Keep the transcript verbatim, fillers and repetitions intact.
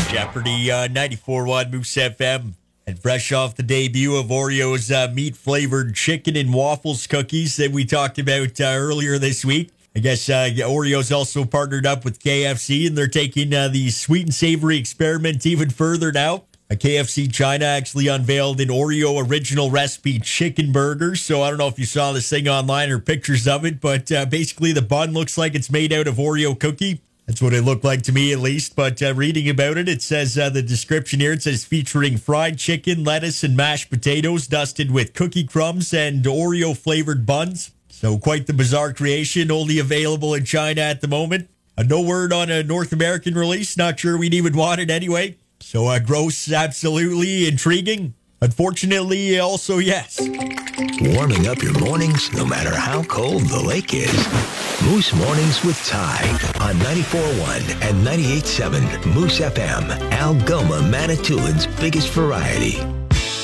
Jeopardy! Uh, ninety-four point one Moose F M. And fresh off the debut of Oreo's uh, meat-flavored chicken and waffles cookies that we talked about uh, earlier this week. I guess uh, Oreo's also partnered up with K F C, and they're taking uh, the sweet and savory experiment even further now. A K F C China actually unveiled an Oreo original recipe chicken burger. So I don't know if you saw this thing online or pictures of it, but uh, basically the bun looks like it's made out of Oreo cookie. That's what it looked like to me, at least. But uh, reading about it, it says uh, the description here, it says featuring fried chicken, lettuce, and mashed potatoes dusted with cookie crumbs and Oreo-flavored buns. So quite the bizarre creation, only available in China at the moment. Uh, no word on a North American release. Not sure we'd even want it anyway. So uh, gross, absolutely intriguing. Unfortunately, also yes. Warming up your mornings no matter how cold the lake is. Moose Mornings with Ty on ninety-four point one and ninety-eight point seven Moose F M, Algoma, Manitoulин's biggest variety.